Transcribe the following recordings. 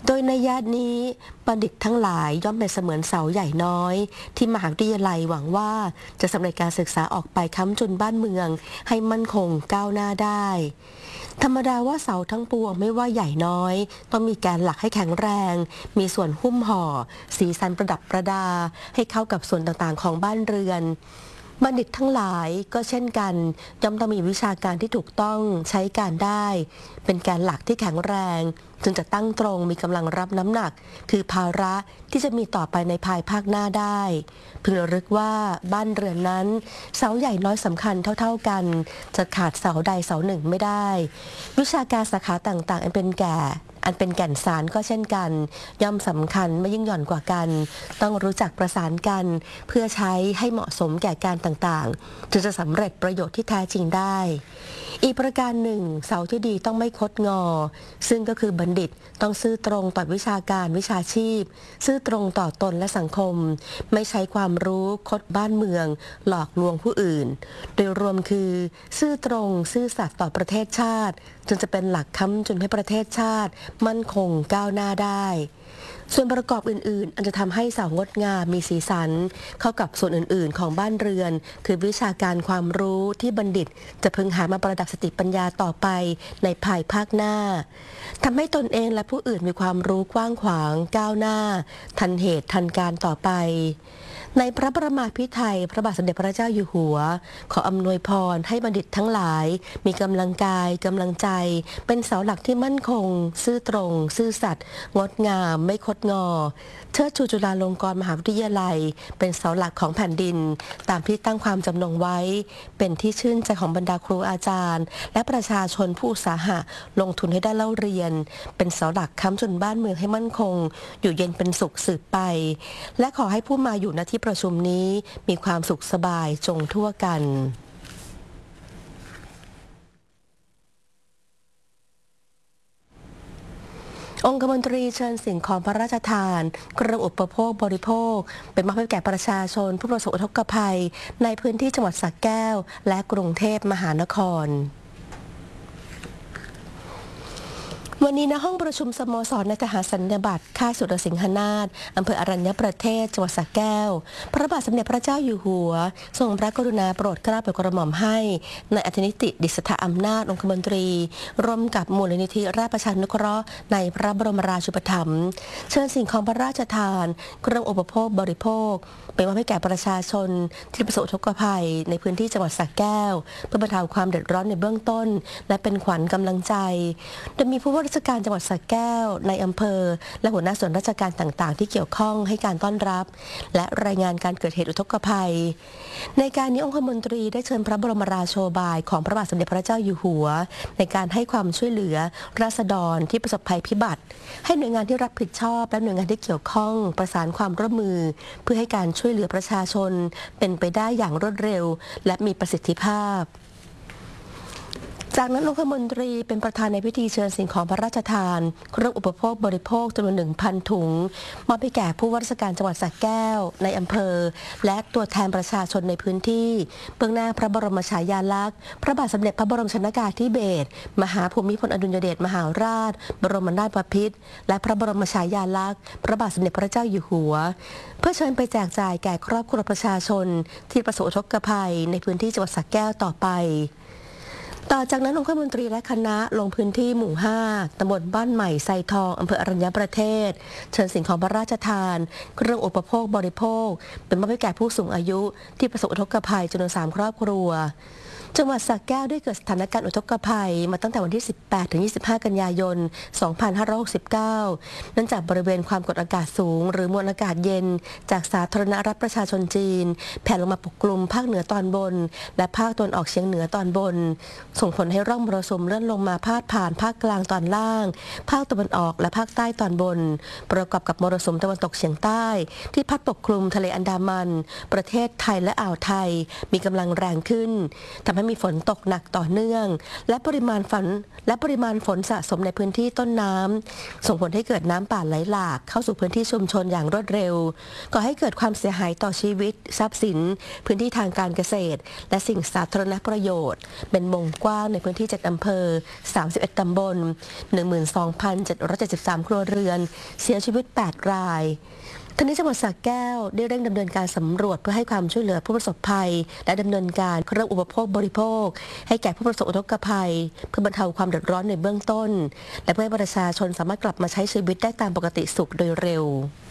โดยในยะนี้บัณฑิตทั้งหลายย่อมเป็นเสมือนเสาใหญ่น้อยที่มหาวิทยาลัยหวังว่าจะสำเร็จการศึกษาออกไปค้ำจุนบ้านเมืองให้มั่นคงก้าวหน้าได้ธรรมดาว่าเสาทั้งปวงไม่ว่าใหญ่น้อยต้องมีแกนหลักให้แข็งแรงมีส่วนหุ้มห่อสีสันประดับประดาให้เข้ากับส่วนต่างๆของบ้านเรือนบัณฑิตทั้งหลายก็เช่นกันย่อมต้องมีวิชาการที่ถูกต้องใช้การได้เป็นแกนหลักที่แข็งแรงจึงจะตั้งตรงมีกำลังรับน้ำหนักคือภาระที่จะมีต่อไปในภายภาคหน้าได้พึงระลึกว่าบ้านเรือนนั้นเสาใหญ่น้อยสำคัญเท่าๆกันจะขาดเสาใดเสาหนึ่งไม่ได้วิชาการสาขาต่างๆอันเป็นแก่นสารก็เช่นกันย่อมสำคัญไม่ยิ่งหย่อนกว่ากันต้องรู้จักประสานกันเพื่อใช้ให้เหมาะสมแก่การต่างๆจึงจะสำเร็จประโยชน์ที่แท้จริงได้อีกประการหนึ่งเสาที่ดีต้องไม่คดงอซึ่งก็คือบัณฑิตต้องซื่อตรงต่อวิชาการวิชาชีพซื่อตรงต่อตนและสังคมไม่ใช้ความรู้คดบ้านเมืองหลอกลวงผู้อื่นโดยรวมคือซื่อตรงซื่อสัตย์ต่อประเทศชาติจนจะเป็นหลักค้ำจุนให้ประเทศชาติมั่นคงก้าวหน้าได้ส่วนประกอบอื่นๆอันจะทำให้เสางดงามมีสีสันเข้ากับส่วนอื่นๆของบ้านเรือนคือวิชาการความรู้ที่บัณฑิตจะพึงหามาประดับสติปัญญาต่อไปในภายภาคหน้าทำให้ตนเองและผู้อื่นมีความรู้กว้างขวางก้าวหน้าทันเหตุทันการต่อไปในพระประมาภิไธยพระบาทสมเด็จพระเจ้าอยู่หัวขออำนวยพรให้บัณฑิตทั้งหลายมีกำลังกายกำลังใจเป็นเสาหลักที่มั่นคงซื่อตรงซื่อสัตย์งดงามไม่คดงอเชิดชูจุฬาลงกรณ์มหาวิทยาลัยเป็นเสาหลักของแผ่นดินตามที่ตั้งความจำนงไว้เป็นที่ชื่นใจของบรรดาครูอาจารย์และประชาชนผู้อุตสาหะลงทุนให้ได้เล่าเรียนเป็นเสาหลักค้ำจุนบ้านเมืองให้มั่นคงอยู่เย็นเป็นสุขสืบไปและขอให้ผู้มาอยู่ณที่ประชุมนี้มีความสุขสบายจงทั่วกันองคมนตรีเชิญสิ่งของพระราชทานเครื่องอุปโภคบริโภคเป็นมอบให้แก่ประชาชนผู้ประสบอุทกภัยในพื้นที่จังหวัดสระแก้วและกรุงเทพมหานครวันนี้ณห้องประชุมสโมสรนายทหารสัญญาบัตรค่ายสุรสิงหนาถอำเภออรัญญประเทศจังหวัดสระแก้วพระบาทสมเด็จพระเจ้าอยู่หัวทรงพระกรุณาโปรดเกล้าโปรดกระหม่อมให้นายอธินิติดิษฐอำนาจองคมนตรีร่วมกับมูลนิธิราชประชานุเคราะห์ในพระบรมราชูปถัมภ์เชิญสิ่งของพระราชทานเครื่องอุปโภคบริโภคเป็นมอบให้แก่ประชาชนที่ประสบอุทกภัยในพื้นที่จังหวัดสระแก้วเพื่อบรรเทาความเดือดร้อนในเบื้องต้นและเป็นขวัญกำลังใจโดยมีผู้ว่าราชการจังหวัดสระแก้วในอำเภอและหัวหน้าส่วนราชการต่างๆที่เกี่ยวข้องให้การต้อนรับและรายงานการเกิดเหตุอุทกภัยในการนี้องคมนตรีได้เชิญพระบรมราโชบายของพระบาทสมเด็จพระเจ้าอยู่หัวในการให้ความช่วยเหลือราษฎรที่ประสบภัยพิบัติให้หน่วยงานที่รับผิดชอบและหน่วยงานที่เกี่ยวข้องประสานความร่วมมือเพื่อให้การช่วยเหลือประชาชนเป็นไปได้อย่างรวดเร็วและมีประสิทธิภาพจากนั้นองคมนตรีเป็นประธานในพิธีเชิญสิ่งของพระราชทานเครื่องอุปโภคบริโภคจำนวน 1,000 ถุงมอบให้แก่ผู้ว่าราชการจังหวัดสระแก้วในอำเภอและตัวแทนประชาชนในพื้นที่เบื้องหน้าพระบรมฉายาลักษณ์พระบาทสมเด็จพระบรมชนกาธิเบศรมหาภูมิพลอดุลยเดชมหาราชบรมนาถบพิตรและพระบรมฉายาลักษณ์พระบาทสมเด็จพระเจ้าอยู่หัวเพื่อเชิญไปแจกจ่ายแก่ครอบครัวประชาชนที่ประสบอุทกภัยในพื้นที่จังหวัดสระแก้วต่อไปต่อจากนั้นองคมนตรีและคณะลงพื้นที่หมู่ 5 ตำบลบ้านใหม่ไซทองอำเภออรัญญประเทศเชิญสิ่งของพระราชทานเครื่องอุปโภคบริโภคเป็นมอบให้แก่ผู้สูงอายุที่ประสบอุทกภัยจำนวน 3 ครอบครัวจังหวัดสระแก้วได้เกิดสถานการณ์อุทกภัยมาตั้งแต่วันที่ 18 ถึง 25 กันยายน 2569 เนื่องจากบริเวณความกดอากาศสูงหรือมวลอากาศเย็นจากสาธารณรัฐประชาชนจีนแผ่ลงมาปกคลุมภาคเหนือตอนบนและภาคตะวันออกเฉียงเหนือตอนบนส่งผลให้ร่องมรสุมเลื่อนลงมาพาดผ่านภาคกลางตอนล่างภาคตะวันออกและภาคใต้ตอนบนประกอบกับมรสุมตะวันตกเฉียงใต้ที่พัดปกคลุมทะเลอันดามันประเทศไทยและอ่าวไทยมีกำลังแรงขึ้นทำให้มีฝนตกหนักต่อเนื่องและปริมาณฝนสะสมในพื้นที่ต้นน้ำส่งผลให้เกิดน้ำป่าไหลหลากเข้าสู่พื้นที่ชุมชนอย่างรวดเร็วก่อให้เกิดความเสียหายต่อชีวิตทรัพย์สินพื้นที่ทางการเกษตรและสิ่งสาธารณประโยชน์เป็นวงกว้างในพื้นที่7อำเภอ31ตำบล 12,773 ครัวเรือนเสียชีวิต8รายทางนี้จังหวัดสระแก้วได้เร่งดำเนินการสำรวจเพื่อให้ความช่วยเหลือผู้ประสบภัยและดำเนินการเครื่องอุปโภคบริโภคให้แก่ผู้ประสบอุทกภัยเพื่อบรรเทาความเดือดร้อนในเบื้องต้นและเพื่อให้ประชาชนสามารถกลับมาใช้ชีวิตได้ตามปกติสุขโดยเร็ว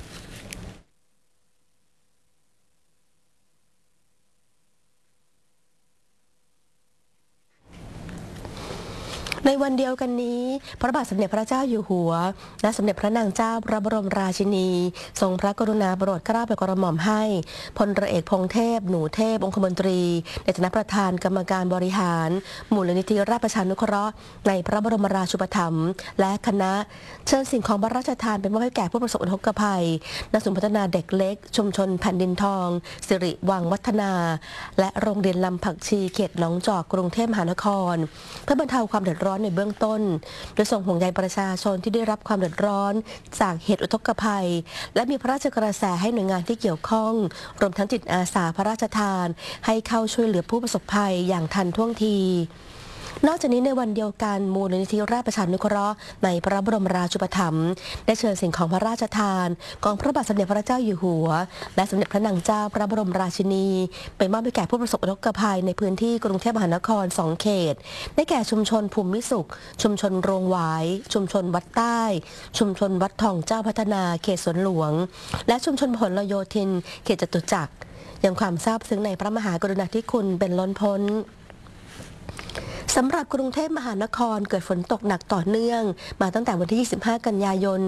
ในวันเดียวกันนี้พระบาทสมเด็จพระเจ้าอยู่หัวและสมเด็จพระนางเจ้าพระบรมราชินีทรงพระกรุณาโปรดเกล้าโปรดกระหม่อมให้พลเรือเอกพงษ์เทพหนูเทพองคมนตรีในฐานะประธานกรรมการบริหารมูลนิธิราชประชานุเคราะห์ในพระบรมราชูปถัมภ์และคณะเชิญสิ่งของพระราชทานเป็นมอบให้แก่ผู้ประสบอุทกภัยณศูนย์พัฒนาเด็กเล็กชุมชนแผ่นดินทองสิริวังวัฒนาและโรงเรียนลำผักชีเขตหนองจอกกรุงเทพมหานครเพื่อบรรเทาความเดือดร้อนในเบื้องต้นโดยส่งห่วงใยประชาชนที่ได้รับความเดือดร้อนจากเหตุอุทกภัยและมีพระราชกระแสให้หน่วยงานที่เกี่ยวข้องรวมทั้งจิตอาสาพระราชทานให้เข้าช่วยเหลือผู้ประสบภัยอย่างทันท่วงทีนอกจากนี้ในวันเดียวกันมูลนิธิราชประชานุเคราะห์ในพระบรมราชูปถัมภ์ได้เชิญสิ่งของพระราชทานกองพระบาทสมเด็จพระเจ้าอยู่หัวและสมเด็จพระนางเจ้าพระบรมราชินีไปมอบให้แก่ผู้ประสบอุทกภัยในพื้นที่กรุงเทพมหานคร2เขตได้แก่ชุมชนภูมิสุขชุมชนโรงหวายชุมชนวัดใต้ชุมชนวัดทองเจ้าพัฒนาเขตสวนหลวงและชุมชนพหลโยธินเขตจตุจักรยังความซาบซึ้งในพระมหากรุณาธิคุณเป็นล้นพ้นสำหรับกรุงเทพมหานครเกิดฝนตกหนักต่อเนื่องมาตั้งแต่วันที่ 25 กันยายน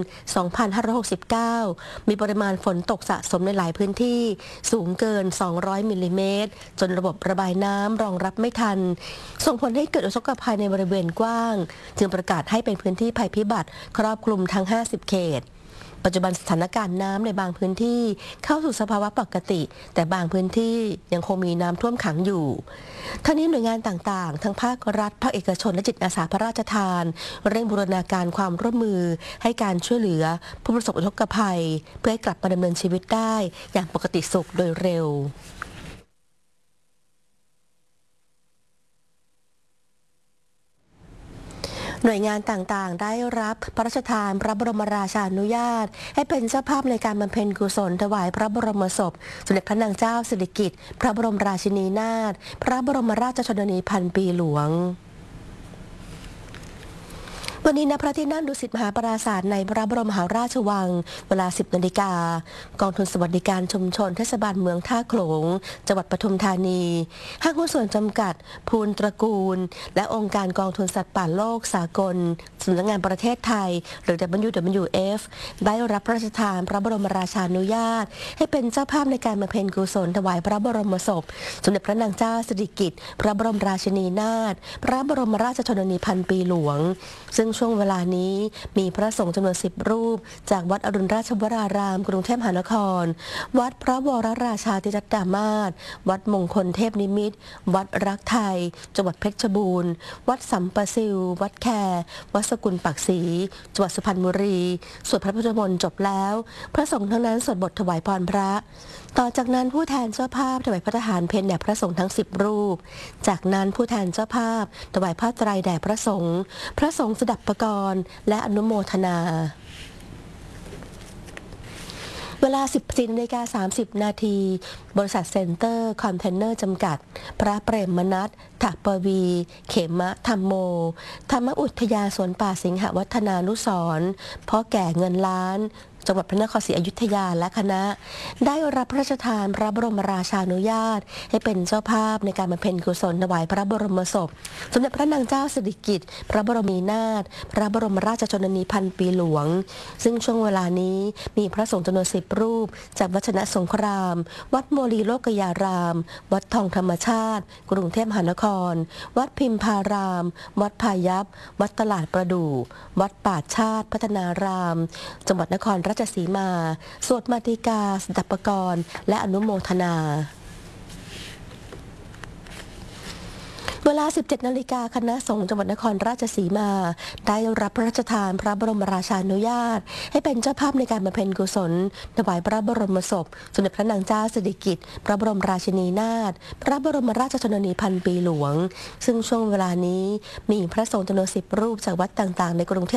2569 มีปริมาณฝนตกสะสมในหลายพื้นที่สูงเกิน 200 มิลลิเมตรจนระบบระบายน้ำรองรับไม่ทันส่งผลให้เกิดอุทกภัยในบริเวณกว้างจึงประกาศให้เป็นพื้นที่ภัยพิบัติครอบคลุมทั้ง 50 เขตปัจจุบันสถานการณ์น้ำในบางพื้นที่เข้าสู่สภาวะปกติแต่บางพื้นที่ยังคงมีน้ำท่วมขังอยู่ทั้งนี้หน่วยงานต่างๆทั้งภาครัฐภาคเอกชนและจิตอาสาพระราชทานเร่งบูรณาการความร่วมมือให้การช่วยเหลือผู้ประสบอุทกภัยเพื่อให้กลับมาดำเนินชีวิตได้อย่างปกติสุขโดยเร็วหน่วยงานต่างๆได้รับพระราชทานพระบรมราชานุญาตให้เป็นเจ้าภาพในการบำเพ็ญกุศลถวายพระบรมศพสมเด็จพระนางเจ้าสิริกิติ์พระบรมราชินีนาถพระบรมราชชนนีพันปีหลวงวันนี้ณพระที่นั่งดุสิตมหาปราสาทในพระบรมมหาราชวังเวลา 10 นาฬิกากองทุนสวัสดิการชุมชนเทศบาลเมืองท่าโขลงจังหวัดปทุมธานีห้างหุ้นส่วนจำกัดภูลตระกูลและองค์การกองทุนสัตว์ป่าโลกสากลสำนักงานประเทศไทยหรือ WWF ได้รับพระราชทานพระบรมราชานุญาตให้เป็นเจ้าภาพในการบำเพ็ญกุศลถวายพระบรมศพสมเด็จพระนางเจ้าสิริกิติ์พระบรมราชินีนาถพระบรมราชชนนีพันปีหลวงซึ่งช่วงเวลานี้มีพระสงฆ์จำนวน10 รูปจากวัดอรุณราชวรารามกรุงเทพมหานครวัดพระวรราชาธิรัตดามาศวัดมงคลเทพนิมิตรวัดรักไทยจังหวัดเพชรบูรณ์วัดสัมปะซิววัดแควัดสกุลปักศรีจังหวัดสุพรรณบุรีสวดพระพุทธมนต์จบแล้วพระสงฆ์ทั้งนั้นสวดบทถวายพรพระต่อจากนั้นผู้แทนเจ้าภาพถวายพระทหารเพลแด่พระสงฆ์ทั้ง10 รูปจากนั้นผู้แทนเจ้าภาพถวายผ้าไตรแด่พระสงฆ์สดับปกรณ์และอนุโมทนาเวลา 14:30 นาทีบริษัทเซ็นเตอร์คอนเทนเนอร์จำกัดพระเปรมนัส ถปวีเขมะธรรมโมธรรมอุทยานสวนป่าสิงหวัฒนานุสรณ์พ่อแก่เงินล้านจังหวัดพระนครศรีอยุธยาและคณะได้รับพระราชทานพระบรมราชานุญาตให้เป็นเจ้าภาพในการบำเพ็ญกุศลถวายพระบรมศพสมเด็จพระนางเจ้าสิริกิติ์พระบรมนาถพระบรมราชชนนีพันปีหลวงซึ่งช่วงเวลานี้มีพระสงฆ์จำนวน10 รูปจากวัดชนะสงครามวัดโมลีโลกยารามวัดทองธรรมชาติกรุงเทพมหานครวัดพิมพารามวัดพายัพวัดตลาดประดู่วัดป่าชาติพัฒนารามจังหวัดนครราชสีมาสวดมาติกาสดับปกรณ์และอนุโมทนาเวเวลา 17 นาฬิกาคณะสงฆ์จังหวัดนครราชสีมา ได้รับพระราชทานพระบรมราชานุญาต ให้เป็นเจ้าภาพในการบำเพ็ญกุศลถวายพระบรมศพสมเด็จพระนางเจ้าสิริกิติ์พระบรมราชินีนาถพระบรมราชชนนีพันปีหลวงซึ่งช่วงเวลานี้มีพระสงฆ์จำนวน10 รูปจากวัดต่างๆในกรุงเทพ